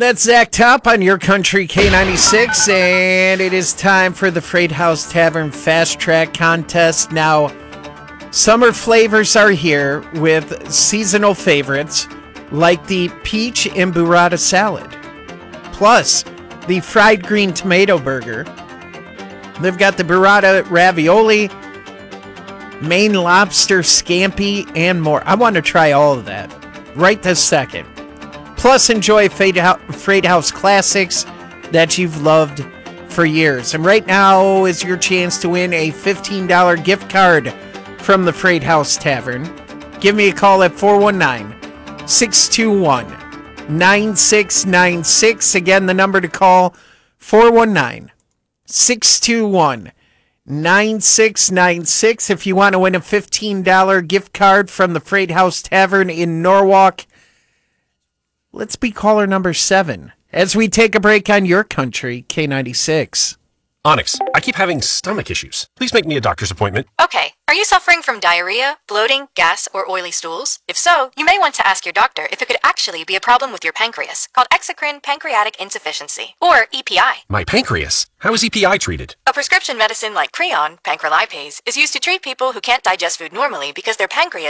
That's Zach Top on Your Country K96, and it is time for the Freight House Tavern Fast Track Contest. Now, summer flavors are here with seasonal favorites like the peach and burrata salad, plus the fried green tomato burger. They've got the burrata ravioli, Maine lobster scampi, and more. I want to try all of that right this second. Plus, enjoy Freight House classics that you've loved for years. And right now is your chance to win a $15 gift card from the Freight House Tavern. Give me a call at 419-621-9696. Again, the number to call, 419-621-9696. If you want to win a $15 gift card from the Freight House Tavern in Norwalk, let's be caller number 7 as we take a break on Your Country K96. Onyx, I keep having stomach issues. Please make me a doctor's appointment. Okay, are you suffering from diarrhea, bloating, gas, or oily stools? If so, you may want to ask your doctor if it could actually be a problem with your pancreas, called exocrine pancreatic insufficiency, or EPI. My pancreas? How is EPI treated? A prescription medicine like Creon, pancrelipase, is used to treat people who can't digest food normally because their pancreas